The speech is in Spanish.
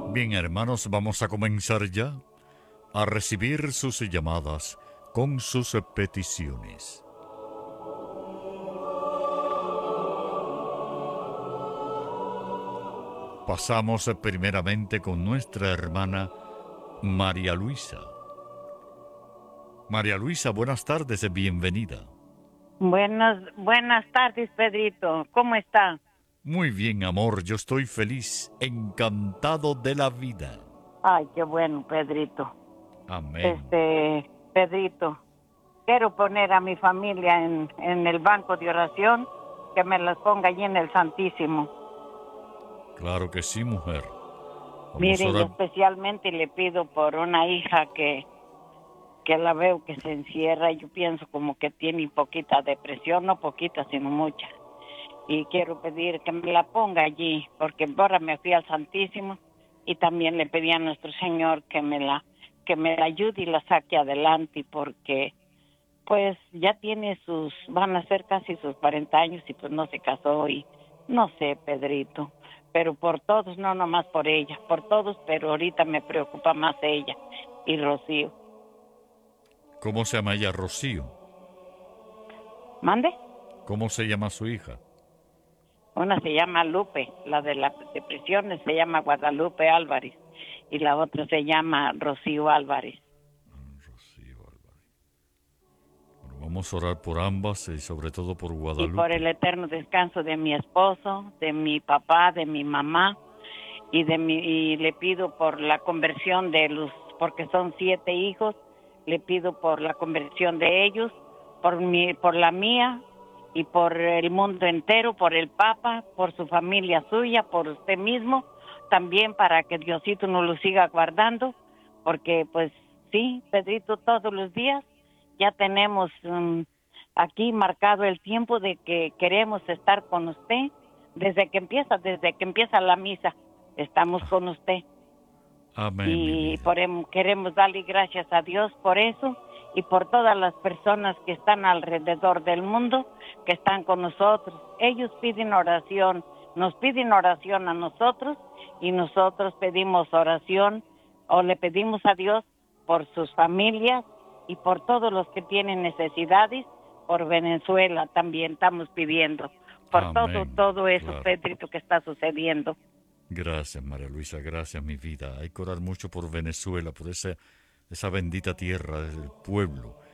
Bien, hermanos, vamos a comenzar ya a recibir sus llamadas con sus peticiones. Pasamos primeramente con nuestra hermana María Luisa. María Luisa, buenas tardes, bienvenida. Buenas tardes, Pedrito. ¿Cómo está? Muy bien, amor, yo estoy feliz, encantado de la vida. Ay, qué bueno, Pedrito. Amén. Pedrito, quiero poner a mi familia en el banco de oración, que me las ponga allí en el Santísimo. Claro que sí, mujer. Vamos a Mire, y orar. especialmente le pido por una hija que la veo que se encierra, y yo pienso como que tiene poquita depresión, no poquita, sino mucha. Y quiero pedir que me la ponga allí, porque ahora me fui al Santísimo y también le pedí a nuestro Señor que me la ayude y la saque adelante, porque pues ya tiene van a ser casi sus 40 años y pues no se casó y no sé, Pedrito, pero por todos, no nomás por ella, por todos, pero ahorita me preocupa más ella y Rocío. ¿Cómo se llama ella? Rocío. ¿Mande? ¿Cómo se llama su hija? Una se llama Lupe, la de las depresiones se llama Guadalupe Álvarez y la otra se llama Rocío Álvarez. Rocío Álvarez. Bueno, vamos a orar por ambas y sobre todo por Y por el Guadalupe. eterno descanso de mi esposo, de mi papá, de mi mamá y le pido por la conversión de los, porque son 7 hijos, le pido por la conversión de ellos, por la mía y por el mundo entero, por el Papa, por su familia suya, por usted mismo, también para que Diosito nos lo siga guardando, porque pues sí, Pedrito, todos los días ya tenemos aquí marcado el tiempo de que queremos estar con usted desde que empieza la misa. Estamos con usted Amén, mi y vida. queremos darle gracias a Dios por eso y por todas las personas que están alrededor del mundo, que están con nosotros. Ellos piden oración, nos piden oración a nosotros y nosotros pedimos oración o le pedimos a Dios por sus familias y por todos los que tienen necesidades. Por Venezuela también estamos pidiendo por Amén. todo eso, Claro. Pedrito, que está sucediendo. Gracias, María Luisa. Gracias, mi vida. Hay que orar mucho por Venezuela, por esa bendita tierra del pueblo.